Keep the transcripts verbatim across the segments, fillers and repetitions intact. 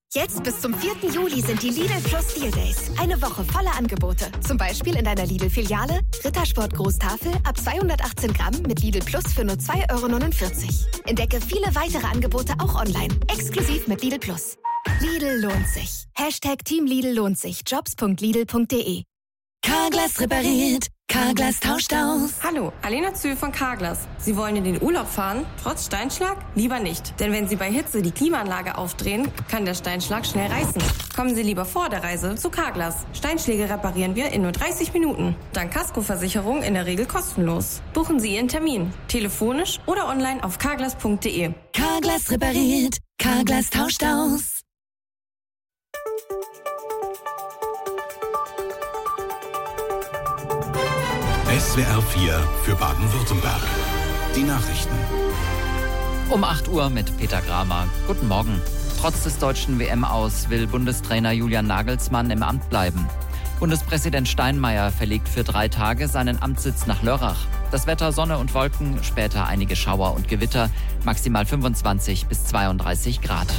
Jetzt bis zum vierten Juli sind die Lidl Plus Deal Days. Eine Woche voller Angebote. Zum Beispiel in deiner Lidl-Filiale Rittersport Großtafel ab zweihundertachtzehn Gramm mit Lidl Plus für nur zwei Euro neunundvierzig. Entdecke viele weitere Angebote auch online. Exklusiv mit Lidl Plus. Lidl lohnt sich. Hashtag Team Lidl lohnt sich. Jobs punkt lidl punkt de. Carglass repariert. Carglass tauscht aus. Hallo, Alena Zühl von Carglass. Sie wollen in den Urlaub fahren, trotz Steinschlag? Lieber nicht. Denn wenn Sie bei Hitze die Klimaanlage aufdrehen, kann der Steinschlag schnell reißen. Kommen Sie lieber vor der Reise zu Carglass. Steinschläge reparieren wir in nur dreißig Minuten. Dank Kaskoversicherung in der Regel kostenlos. Buchen Sie Ihren Termin. Telefonisch oder online auf carglass punkt de. Carglass repariert. Carglass tauscht aus. S W R vier für Baden-Württemberg. Die Nachrichten. Um acht Uhr mit Peter Gramer. Guten Morgen. Trotz des deutschen W M-Aus will Bundestrainer Julian Nagelsmann im Amt bleiben. Bundespräsident Steinmeier verlegt für drei Tage seinen Amtssitz nach Lörrach. Das Wetter Sonne und Wolken, später einige Schauer und Gewitter, maximal fünfundzwanzig bis zweiunddreißig Grad.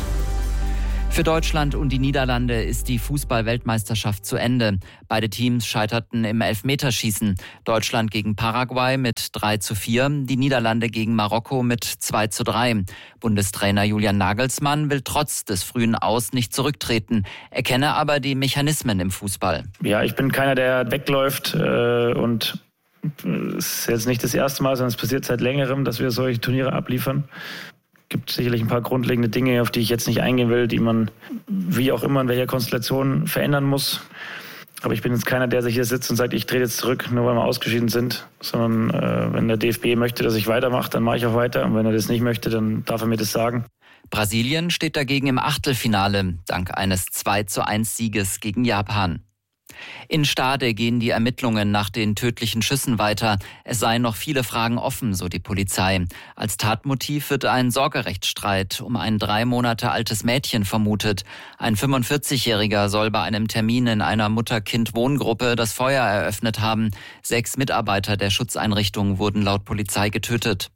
Für Deutschland und die Niederlande ist die Fußball-Weltmeisterschaft zu Ende. Beide Teams scheiterten im Elfmeterschießen. Deutschland gegen Paraguay mit drei zu vier, die Niederlande gegen Marokko mit zwei zu drei. Bundestrainer Julian Nagelsmann will trotz des frühen Aus nicht zurücktreten. Er kenne aber die Mechanismen im Fußball. Ja, ich bin keiner, der wegläuft äh, und es ist jetzt nicht das erste Mal, sondern es passiert seit längerem, dass wir solche Turniere abliefern. Es gibt sicherlich ein paar grundlegende Dinge, auf die ich jetzt nicht eingehen will, die man wie auch immer in welcher Konstellation verändern muss. Aber ich bin jetzt keiner, der sich hier sitzt und sagt, ich drehe jetzt zurück, nur weil wir ausgeschieden sind. Sondern äh, wenn der D F B möchte, dass ich weitermache, dann mache ich auch weiter. Und wenn er das nicht möchte, dann darf er mir das sagen. Brasilien steht dagegen im Achtelfinale, dank eines zwei zu eins Sieges gegen Japan. In Stade gehen die Ermittlungen nach den tödlichen Schüssen weiter. Es seien noch viele Fragen offen, so die Polizei. Als Tatmotiv wird ein Sorgerechtsstreit um ein drei Monate altes Mädchen vermutet. Ein fünfundvierzigjähriger soll bei einem Termin in einer Mutter-Kind-Wohngruppe das Feuer eröffnet haben. Sechs Mitarbeiter der Schutzeinrichtung wurden laut Polizei getötet.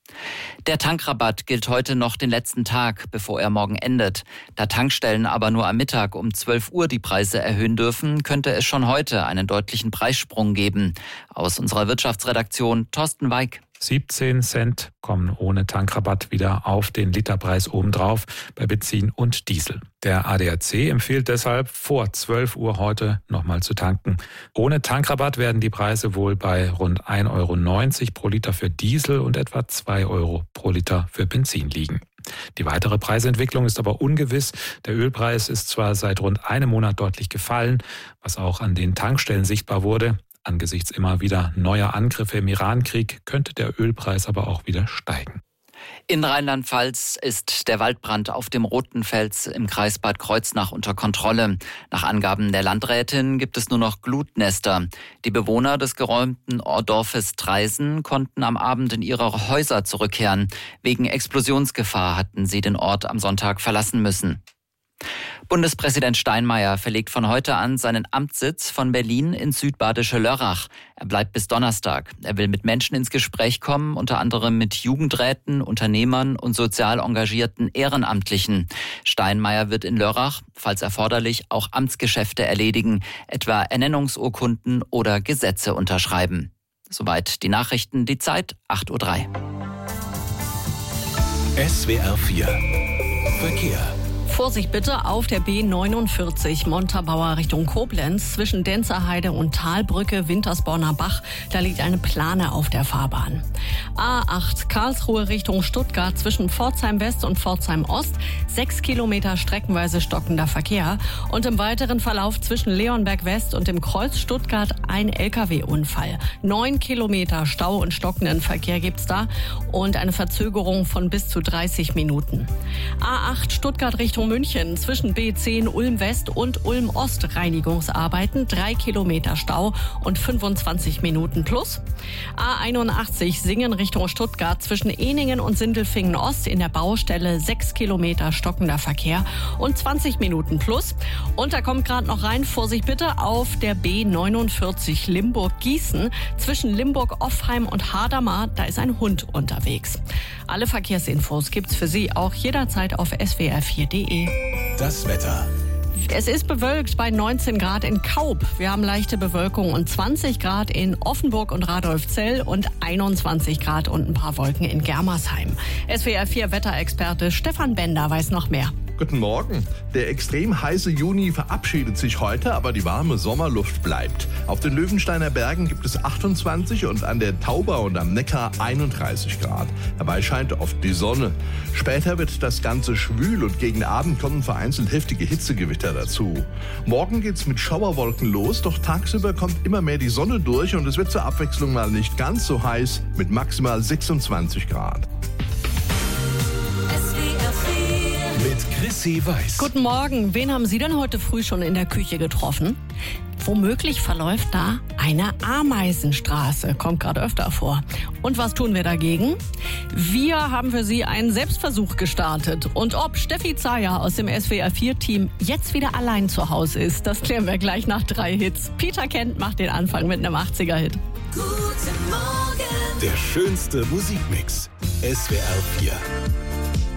Der Tankrabatt gilt heute noch den letzten Tag, bevor er morgen endet. Da Tankstellen aber nur am Mittag um zwölf Uhr die Preise erhöhen dürfen, könnte es schon heute einen deutlichen Preissprung geben. Aus unserer Wirtschaftsredaktion Thorsten Weig. siebzehn Cent kommen ohne Tankrabatt wieder auf den Literpreis obendrauf bei Benzin und Diesel. Der A D A C empfiehlt deshalb, vor zwölf Uhr heute nochmal zu tanken. Ohne Tankrabatt werden die Preise wohl bei rund ein Euro neunzig pro Liter für Diesel und etwa zwei Euro pro Liter für Benzin liegen. Die weitere Preisentwicklung ist aber ungewiss. Der Ölpreis ist zwar seit rund einem Monat deutlich gefallen, was auch an den Tankstellen sichtbar wurde. Angesichts immer wieder neuer Angriffe im Iran-Krieg könnte der Ölpreis aber auch wieder steigen. In Rheinland-Pfalz ist der Waldbrand auf dem Roten Fels im Kreis Bad Kreuznach unter Kontrolle. Nach Angaben der Landrätin gibt es nur noch Glutnester. Die Bewohner des geräumten Dorfes Treisen konnten am Abend in ihre Häuser zurückkehren. Wegen Explosionsgefahr hatten sie den Ort am Sonntag verlassen müssen. Bundespräsident Steinmeier verlegt von heute an seinen Amtssitz von Berlin ins südbadische Lörrach. Er bleibt bis Donnerstag. Er will mit Menschen ins Gespräch kommen, unter anderem mit Jugendräten, Unternehmern und sozial engagierten Ehrenamtlichen. Steinmeier wird in Lörrach, falls erforderlich, auch Amtsgeschäfte erledigen, etwa Ernennungsurkunden oder Gesetze unterschreiben. Soweit die Nachrichten, die Zeit acht Uhr drei. S W R vier Verkehr. Vorsicht bitte auf der B neunundvierzig Montabaur Richtung Koblenz zwischen Denzerheide und Talbrücke Wintersborner Bach. Da liegt eine Plane auf der Fahrbahn. A acht Karlsruhe Richtung Stuttgart zwischen Pforzheim West und Pforzheim Ost. Sechs Kilometer streckenweise stockender Verkehr. Und im weiteren Verlauf zwischen Leonberg West und dem Kreuz Stuttgart ein L K W-Unfall. Neun Kilometer Stau und stockenden Verkehr gibt's da und eine Verzögerung von bis zu dreißig Minuten. A acht Stuttgart Richtung München zwischen B zehn Ulm West und Ulm Ost Reinigungsarbeiten, drei Kilometer Stau und fünfundzwanzig Minuten plus. A einundachtzig Singen Richtung Stuttgart zwischen Ehningen und Sindelfingen Ost in der Baustelle, sechs Kilometer stockender Verkehr und zwanzig Minuten plus. Und da kommt gerade noch rein, Vorsicht bitte, auf der B neunundvierzig Limburg-Gießen zwischen Limburg-Offheim und Hadamar, da ist ein Hund unterwegs. Alle Verkehrsinfos gibt's für Sie auch jederzeit auf S W R vier Punkt de. de. Das Wetter. Es ist bewölkt bei neunzehn Grad in Kaub. Wir haben leichte Bewölkung und zwanzig Grad in Offenburg und Radolfzell und einundzwanzig Grad und ein paar Wolken in Germersheim. S W R vier Wetterexperte Stefan Bender weiß noch mehr. Guten Morgen. Der extrem heiße Juni verabschiedet sich heute, aber die warme Sommerluft bleibt. Auf den Löwensteiner Bergen gibt es achtundzwanzig und an der Tauber und am Neckar einunddreißig Grad. Dabei scheint oft die Sonne. Später wird das Ganze schwül und gegen Abend kommen vereinzelt heftige Hitzegewitter dazu. Morgen geht's mit Schauerwolken los, doch tagsüber kommt immer mehr die Sonne durch und es wird zur Abwechslung mal nicht ganz so heiß mit maximal sechsundzwanzig Grad. Mit Chrissy Weiß. Guten Morgen. Wen haben Sie denn heute früh schon in der Küche getroffen? Womöglich verläuft da eine Ameisenstraße. Kommt gerade öfter vor. Und was tun wir dagegen? Wir haben für Sie einen Selbstversuch gestartet. Und ob Steffi Zayer aus dem S W R vier Team jetzt wieder allein zu Hause ist, das klären wir gleich nach drei Hits. Peter Kent macht den Anfang mit einem achtziger-Hit. Guten Morgen. Der schönste Musikmix. S W R vier.